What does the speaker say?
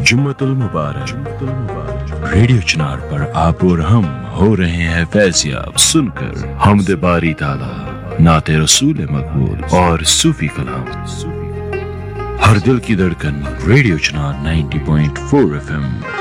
जुम्मतुल मुबारक। Radio चिनार पर आप और हम हो रहे हैं फैज़याब सुनकर हमद बारी ताला, नाते रसूल मकबूल और सूफी कलाम। हर दिल की धड़कन रेडियो चिनार 90.4 FM।